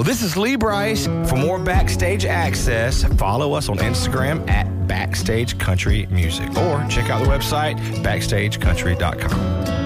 Well, this is Lee Bryce. For more backstage access, follow us on Instagram at Backstage Country Music or check out the website backstagecountry.com.